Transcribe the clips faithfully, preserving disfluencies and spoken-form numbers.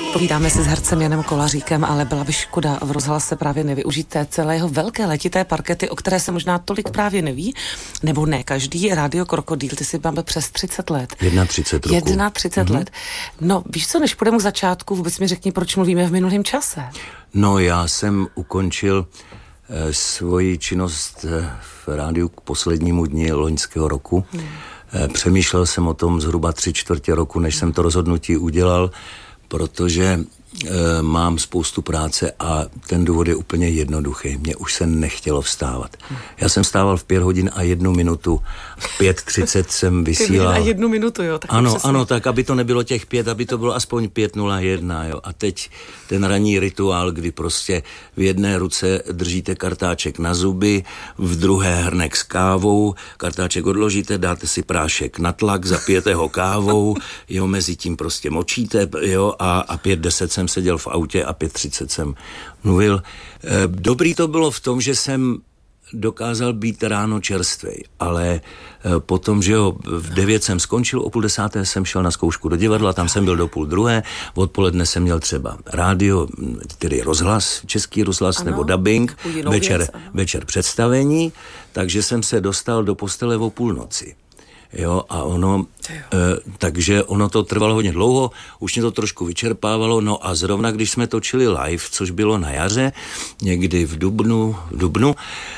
Povídáme si s hercem Janem Kolaříkem, ale byla by škoda v rozhlase právě nevyužít té celé jeho velké letité parkety, o které se možná tolik právě neví, nebo ne každý. Rádio Krokodýl, ty si máme přes třicet let. třicet jedna roku. třicet jedna mm-hmm. let. No, víš co, než půjdeme k začátku, vůbec mi řekni, proč mluvíme v minulém čase. No, já jsem ukončil eh, svoji činnost eh, v rádiu k poslednímu dni loňského roku. Hmm. Eh, přemýšlel jsem o tom zhruba tři čtvrtě roku, než jsem to rozhodnutí udělal, protože e, mám spoustu práce a ten důvod je úplně jednoduchý. Mně už se nechtělo vstávat. Já jsem vstával v pět hodin a jednu minutu. V pět třicet jsem vysílal. Ty a jednu minutu, jo? Tak ano, ano, tak, aby to nebylo těch pět, aby to bylo aspoň pět nula jedna, jo. A teď ten ranní rituál, kdy prostě v jedné ruce držíte kartáček na zuby, v druhé hrnek s kávou, kartáček odložíte, dáte si prášek na tlak, zapijete ho kávou, jo, mezi tím prostě močíte, jo, a, a pět deset jsem seděl v autě a pět třicet jsem mluvil. E, dobrý to bylo v tom, že jsem dokázal být ráno čerstvej, ale e, potom, že jo, v devět jsem skončil, o půl desáté jsem šel na zkoušku do divadla, tam jsem byl do půl druhé, odpoledne jsem měl třeba rádio, tedy rozhlas, český rozhlas, ano, nebo dubbing, večer, věc, večer představení, takže jsem se dostal do postele o půlnoci. Jo, a ono, e, takže ono to trvalo hodně dlouho, už mě to trošku vyčerpávalo, no a zrovna když jsme točili live, což bylo na jaře, někdy v dubnu, v dubnu,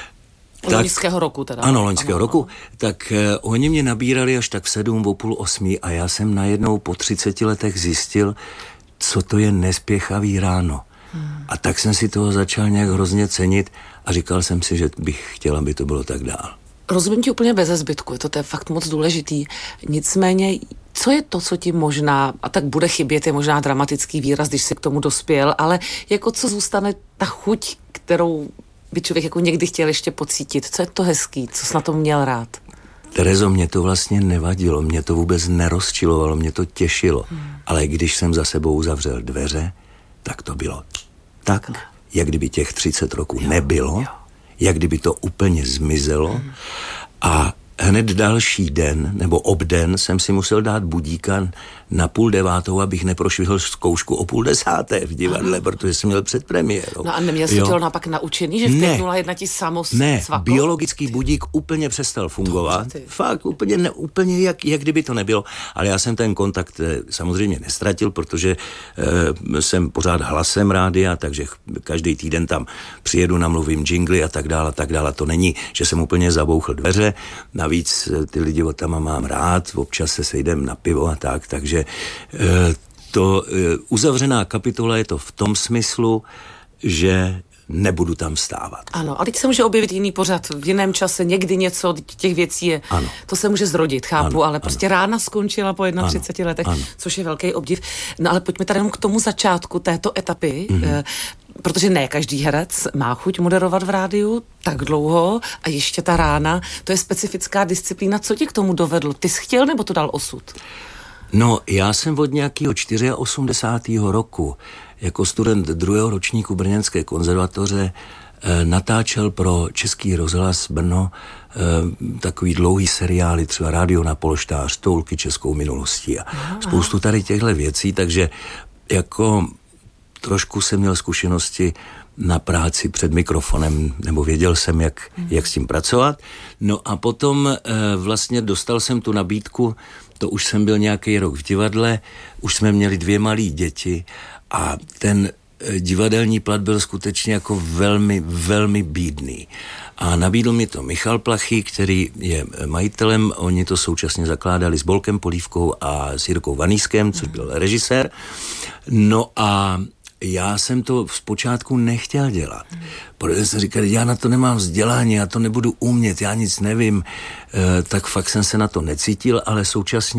tak, loňského roku teda. Ano, loňského ano, roku, ano. tak eh, oni mě nabírali až tak v sedm, o půl osmí a já jsem najednou po třiceti letech zjistil, co to je nespěchavý ráno. Hmm. A tak jsem si toho začal nějak hrozně cenit a říkal jsem si, že bych chtěl, aby to bylo tak dál. Rozumím ti úplně beze zbytku, je to, to je fakt moc důležitý. Nicméně, co je to, co ti možná, a tak bude chybět, je možná dramatický výraz, když jsi k tomu dospěl, ale jako co zůstane ta chuť, kterou by člověk jako někdy chtěl ještě pocítit? Co je to hezký? Co jsi na tom měl rád? Terezo, mě to vlastně nevadilo, mě to vůbec nerozčilovalo, mě to těšilo. Hmm. Ale když jsem za sebou uzavřel dveře, tak to bylo tak, tak. jak kdyby těch třicet roků jo, nebylo, jo. jak kdyby to úplně zmizelo. Hmm. A hned další den, nebo obden, jsem si musel dát budíka na půl devátou, abych neprošvihl zkoušku o půl desáté v divadle, ano. protože jsem měl před premiérou. No a neměl jsi to napak naučený, že v pět nula jedna ti samo Ne, svako? Biologický budík úplně přestal fungovat. Fakt, úplně, ne, úplně jak, jak kdyby to nebylo. Ale já jsem ten kontakt samozřejmě nestratil, protože e, jsem pořád hlasem rádia, takže každý týden tam přijedu, namluvím džingly a tak dále, a tak dále. To není, že jsem úplně zabouchl dveře. Navíc ty lidi od tam mám rád, občas se sejdem na pivo a tak, takže to uzavřená kapitola je to v tom smyslu, že nebudu tam vstávat. Ano, a teď se může objevit jiný pořad v jiném čase, někdy něco, těch věcí je, ano. to se může zrodit, chápu, ano, ale prostě ano. rána skončila po třiceti jedna letech, ano. což je velký obdiv. No ale pojďme tady jenom k tomu začátku této etapy, mm-hmm. protože ne každý herec má chuť moderovat v rádiu tak dlouho a ještě ta rána, to je specifická disciplína. Co ti k tomu dovedlo? Ty jsi chtěl, nebo to dal osud? No, já jsem od nějakého osmdesátého čtyřiého roku jako student druhého ročníku Brněnské konzervatoře e, natáčel pro Český rozhlas Brno e, takový dlouhý seriály, třeba Rádio na polštář, Toulky českou minulostí a aha, spoustu tady těchto věcí, takže jako trošku jsem měl zkušenosti na práci před mikrofonem, nebo věděl jsem, jak, hmm. jak s tím pracovat. No a potom e, vlastně dostal jsem tu nabídku, to už jsem byl nějaký rok v divadle, už jsme měli dvě malé děti a ten e, divadelní plat byl skutečně jako velmi, velmi bídný. A nabídl mi to Michal Plachý, který je majitelem, oni to současně zakládali s Bolkem Polívkou a s Jirkou Vanýskem, což byl režisér. No a já jsem to zpočátku nechtěl dělat, hmm. protože jsem říkal, já na to nemám vzdělání, já to nebudu umět, já nic nevím, e, tak fakt jsem se na to necítil, ale současně